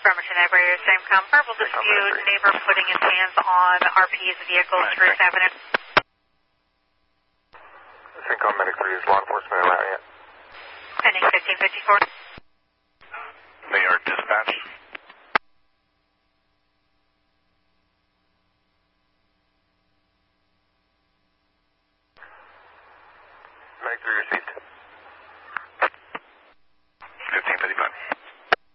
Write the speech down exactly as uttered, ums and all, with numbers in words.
Bremerton Operator, same com. Verbal dispute, neighbor putting his hands on R P's vehicle, Spruce Avenue. Syncom Medic three is law enforcement around yet. Pending fifteen fifty-four.